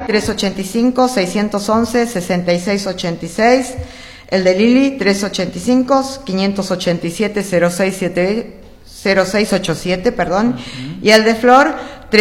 385-611-6686. El de Lili, 385-587-0687, perdón. Y el de Flor,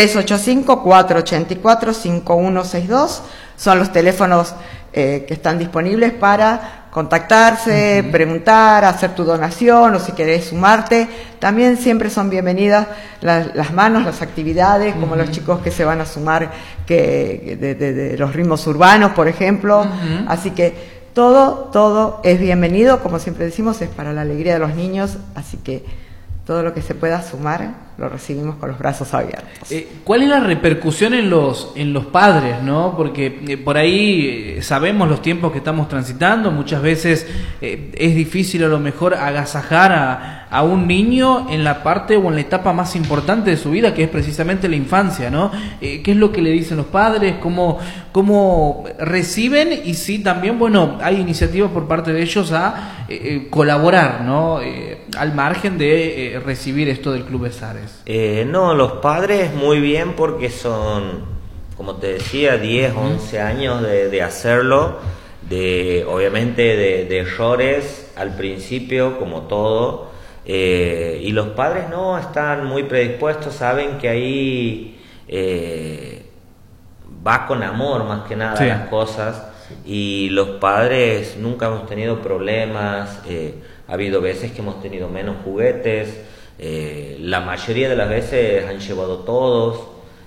385-484-5162. Son los teléfonos que están disponibles para contactarse, preguntar, hacer tu donación o si querés sumarte. También siempre son bienvenidas las manos, las actividades, como los chicos que se van a sumar de los ritmos urbanos, por ejemplo. Así que todo es bienvenido, como siempre decimos, es para la alegría de los niños, así que todo lo que se pueda sumar lo recibimos con los brazos abiertos. ¿Cuál es la repercusión en los padres, no? Porque por ahí sabemos los tiempos que estamos transitando, muchas veces es difícil a lo mejor agasajar a un niño en la parte o en la etapa más importante de su vida, que es precisamente la infancia, ¿no? ¿Qué es lo que le dicen los padres? ¿Cómo reciben? Y sí, también, bueno, hay iniciativas por parte de ellos a colaborar, ¿no? Al margen de recibir esto del Club Besares. No, los padres muy bien, porque son, como te decía, 10, 11 años de hacerlo, obviamente de errores al principio, como todo, y los padres no están muy predispuestos, saben que ahí va con amor más que nada las cosas, y los padres nunca hemos tenido problemas. Ha habido veces que hemos tenido menos juguetes, la mayoría de las veces han llevado todos.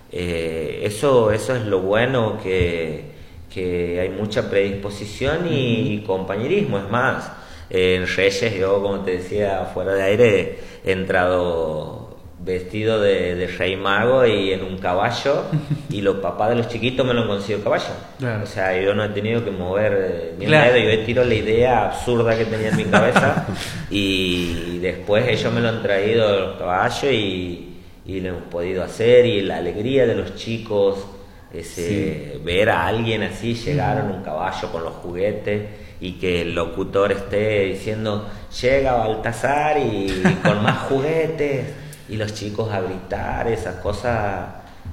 Eso es lo bueno, que hay mucha predisposición y compañerismo. Es más, en Reyes, yo, como te decía fuera de aire, he entrado vestido de rey mago y en un caballo, y los papás de los chiquitos me lo han conseguido caballo. O sea, yo no he tenido que mover ni un dedo, yo he tirado la idea absurda que tenía en mi cabeza y después ellos me lo han traído los caballos y lo hemos podido hacer. Y la alegría de los chicos, ver a alguien así llegar en un caballo con los juguetes, y que el locutor esté diciendo llega Baltasar y con más juguetes, y los chicos a gritar, esas cosas,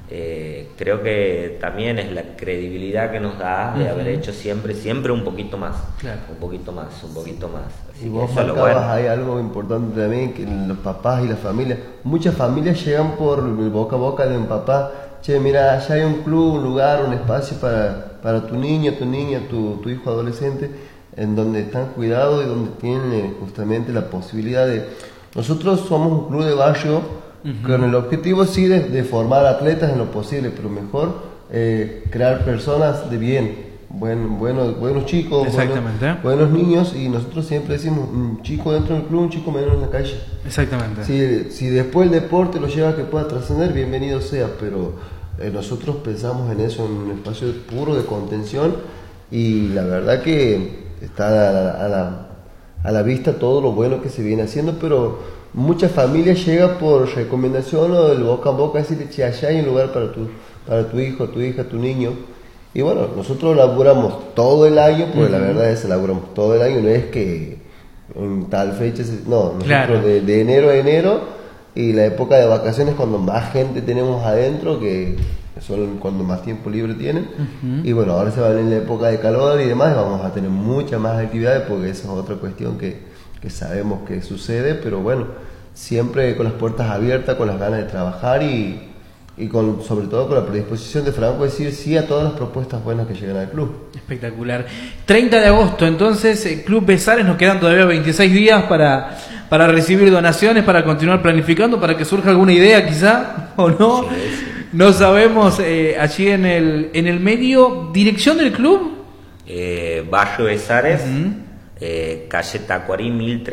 creo que también es la credibilidad que nos da de haber hecho siempre un poquito más, un poquito más. Así y vos marcabas, hay algo importante también, que los papás y las familias, muchas familias llegan por el boca a boca de un papá: che, mira, allá hay un club, un lugar, un espacio para tu niño, tu niña, tu hijo adolescente, en donde están cuidados y donde tienen justamente la posibilidad de... Nosotros somos un club de barrio con el objetivo de formar atletas en lo posible, pero mejor crear personas de bien, buenos chicos, buenos niños, y nosotros siempre decimos un chico dentro del club, un chico menor en la calle. Exactamente. Si después el deporte lo lleva a que pueda trascender, bienvenido sea, pero nosotros pensamos en eso, en un espacio puro de contención, y la verdad que está a la vista todo lo bueno que se viene haciendo, pero muchas familias llegan por recomendación o del boca a boca, decirle: che, allá hay un lugar para tu hijo, tu hija, tu niño. Y bueno, nosotros laburamos todo el año, porque la verdad es que laburamos todo el año, no es que en tal fecha, no, nosotros de enero a enero, y la época de vacaciones cuando más gente tenemos adentro, que son cuando más tiempo libre tienen. Y bueno, ahora se va en la época de calor y demás, vamos a tener muchas más actividades, porque esa es otra cuestión que sabemos que sucede, pero bueno, siempre con las puertas abiertas, con las ganas de trabajar y sobre todo con la predisposición de Franco de decir sí a todas las propuestas buenas que llegan al club. Espectacular. 30 de agosto, entonces, Club Besares, nos quedan todavía 26 días para recibir donaciones, para continuar planificando, para que surja alguna idea quizá, o no. Sí. No sabemos, allí en el medio. ¿Dirección del club? Barrio Besares, calle Tacuarí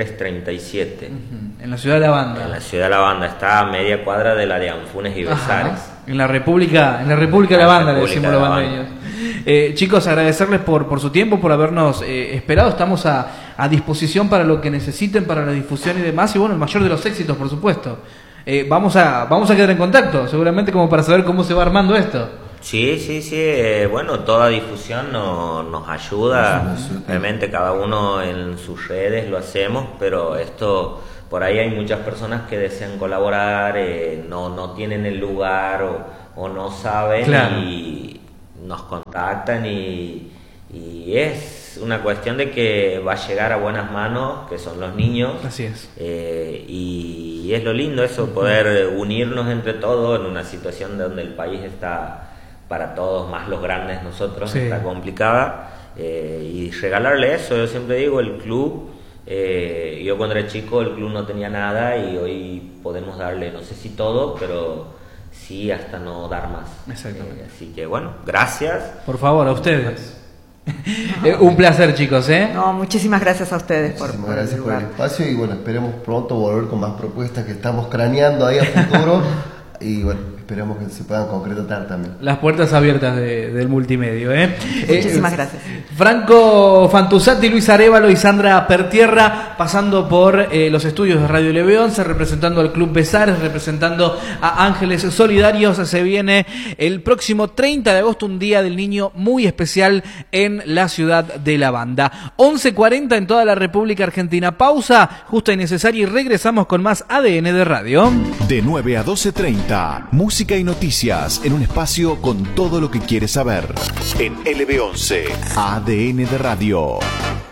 1337. En la ciudad de La Banda. En la ciudad de La Banda, está a media cuadra del área Anfunes y Besares. En la República de La Banda, le decimos los bandeños. Chicos, agradecerles por su tiempo, por habernos esperado. Estamos a disposición para lo que necesiten, para la difusión y demás, y bueno, el mayor de los éxitos, por supuesto. Vamos a quedar en contacto, seguramente, como para saber cómo se va armando esto. Sí, bueno, toda difusión nos ayuda, realmente cada uno en sus redes lo hacemos, pero esto, por ahí hay muchas personas que desean colaborar, no tienen el lugar o no saben, y nos contactan y es una cuestión de que va a llegar a buenas manos, que son los niños. Así es. Y es lo lindo eso, poder unirnos entre todos en una situación donde el país está, para todos, más los grandes nosotros, sí, está complicada. Y regalarle eso, yo siempre digo, el club, yo cuando era chico el club no tenía nada y hoy podemos darle, no sé si todo, pero sí hasta no dar más. Exactamente. Así que bueno, gracias. Por favor, a ustedes. Un placer, chicos, No, muchísimas gracias a ustedes gracias por el espacio y bueno, esperemos pronto volver con más propuestas que estamos craneando ahí a futuro y bueno, esperemos que se puedan concretar también. Las puertas abiertas del multimedio, Muchísimas gracias. Franco Fantuzati, Luis Arévalo y Sandra Pertierra pasando por los estudios de Radio LB11, representando al Club Besares, representando a Ángeles Solidarios. Se viene el próximo 30 de agosto, un día del niño muy especial en la ciudad de La Banda. 11:40 en toda la República Argentina. Pausa justa y necesaria y regresamos con más ADN de Radio. De 9 a 12:30, música y noticias en un espacio con todo lo que quieres saber. En LB11, ADN de Radio.